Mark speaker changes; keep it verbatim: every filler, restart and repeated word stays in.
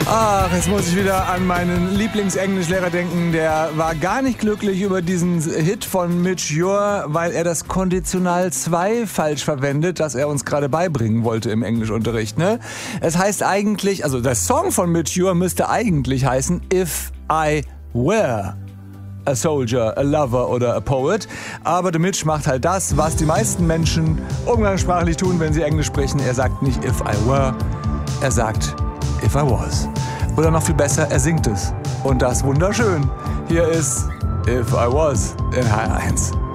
Speaker 1: Ach, jetzt muss ich wieder an meinen Lieblingsenglischlehrer denken. Der war gar nicht glücklich über diesen Hit von Midge Ure, weil er das Konditional zwei falsch verwendet, das er uns gerade beibringen wollte im Englischunterricht. Ne? Es heißt eigentlich, also der Song von Midge Ure müsste eigentlich heißen If I Were a Soldier, a Lover oder a Poet. Aber der Mitch macht halt das, was die meisten Menschen umgangssprachlich tun, wenn sie Englisch sprechen. Er sagt nicht If I Were, er sagt If I Was. Oder noch viel besser, er singt es. Und das wunderschön. Hier ist If I Was in H R eins.